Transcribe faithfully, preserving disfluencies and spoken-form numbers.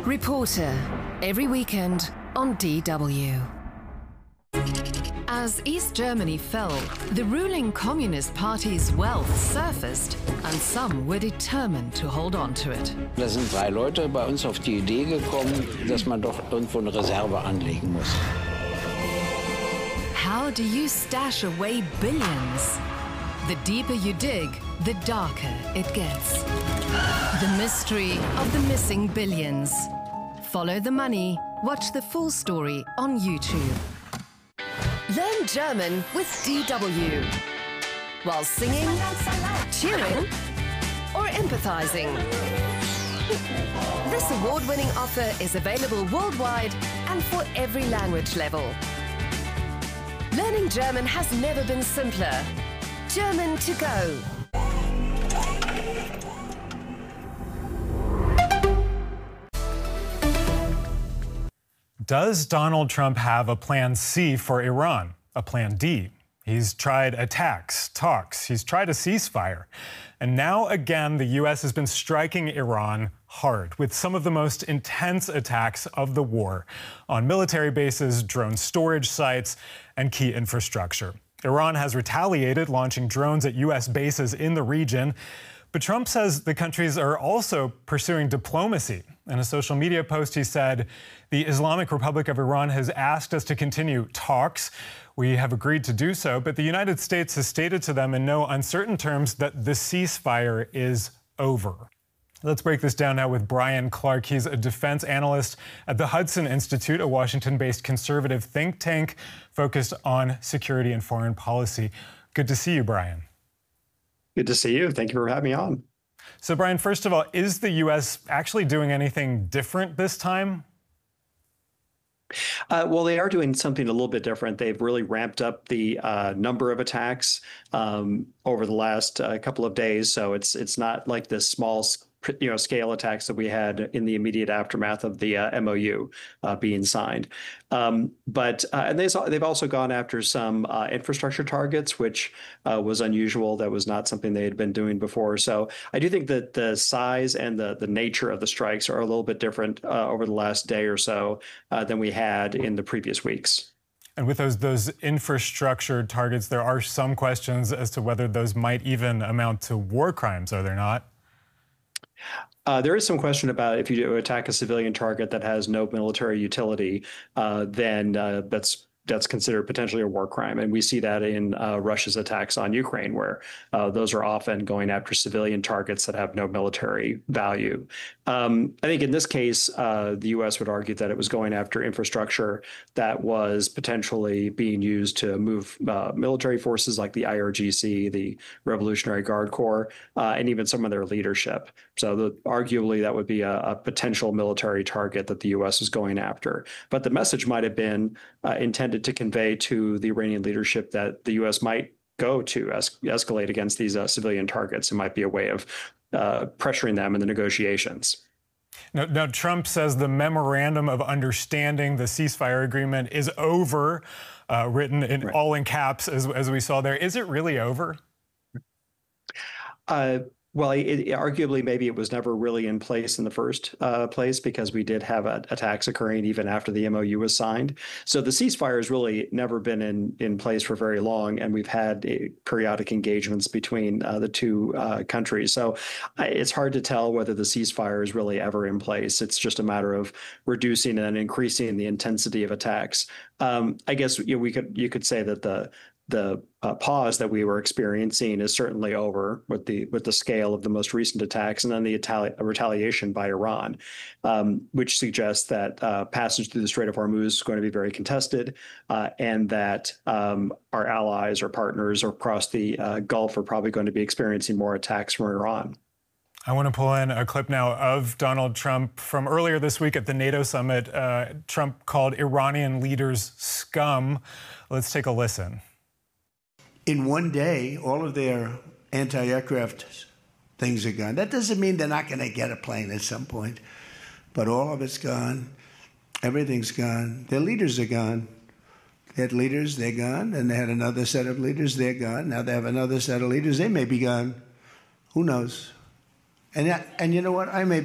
Reporter, every weekend on D W. As East Germany fell, the ruling Communist Party's wealth surfaced, and some were determined to hold on to it. Da sind drei Leute bei uns auf die Idee gekommen, dass man doch irgendwo eine Reserve anlegen muss. How do you stash away billions? The deeper you dig, the darker it gets. The mystery of the missing billions. Follow the money. Watch the full story on YouTube. Learn German with D W. While singing, cheering, or empathizing. This award-winning offer is available worldwide and for every language level. Learning German has never been simpler. German to go. Does Donald Trump have a plan C for Iran? A plan D? He's tried attacks, talks, he's tried a ceasefire. And now again, the U S has been striking Iran hard with some of the most intense attacks of the war on military bases, drone storage sites, and key infrastructure. Iran has retaliated, launching drones at U S bases in the region. But Trump says the countries are also pursuing diplomacy. In a social media post, he said, "The Islamic Republic of Iran has asked us to continue talks. We have agreed to do so, but the United States has stated to them in no uncertain terms that the ceasefire is over." Let's break this down now with Brian Clark. He's a defense analyst at the Hudson Institute, a Washington-based conservative think tank focused on security and foreign policy. Good to see you, Brian. Good to see you. Thank you for having me on. So, Brian, first of all, is the U S actually doing anything different this time? Uh, well, they are doing something a little bit different. They've really ramped up the uh, number of attacks um, over the last uh, couple of days. So it's it's not like this small you know, scale attacks that we had in the immediate aftermath of the uh, M O U uh, being signed. Um, but uh, and they, they've also gone after some uh, infrastructure targets, which uh, was unusual. That was not something they had been doing before. So I do think that the size and the, the nature of the strikes are a little bit different uh, over the last day or so uh, than we had in the previous weeks. And with those those infrastructure targets, there are some questions as to whether those might even amount to war crimes, are there not? Uh, there is some question about if you attack a civilian target that has no military utility, uh, then uh, that's that's considered potentially a war crime. And we see that in uh, Russia's attacks on Ukraine, where uh, those are often going after civilian targets that have no military value. Um, I think in this case, uh, the U S would argue that it was going after infrastructure that was potentially being used to move uh, military forces like the I R G C, the Revolutionary Guard Corps, uh, and even some of their leadership. So the, arguably that would be a, a potential military target that the U S is going after. But the message might have been uh, intended to convey to the Iranian leadership that the U S might go to es escalate against these uh, civilian targets. It might be a way of uh, pressuring them in the negotiations. Now, now, Trump says the memorandum of understanding, the ceasefire agreement, is over, uh, written in right. all in caps, as, as we saw there. Is it really over? Uh, Well, it, it, arguably, maybe it was never really in place in the first uh, place because we did have a, attacks occurring even after the M O U was signed. So the ceasefire has really never been in, in place for very long, and we've had uh, periodic engagements between uh, the two uh, countries. So uh, it's hard to tell whether the ceasefire is really ever in place. It's just a matter of reducing and increasing the intensity of attacks. Um, I guess you know, we could you could say that the The uh, pause that we were experiencing is certainly over with the with the scale of the most recent attacks, and then the Itali retaliation by Iran, um, which suggests that uh, passage through the Strait of Hormuz is going to be very contested, uh, and that um, our allies or partners across the uh, Gulf are probably going to be experiencing more attacks from Iran. I want to pull in a clip now of Donald Trump from earlier this week at the NATO summit. Uh, Trump called Iranian leaders scum. Let's take a listen. In one day, all of their anti-aircraft things are gone. That doesn't mean they're not going to get a plane at some point, but all of it's gone. Everything's gone. Their leaders are gone. They had leaders, they're gone, and they had another set of leaders, they're gone. Now they have another set of leaders, they may be gone. Who knows? And, and you know what? I may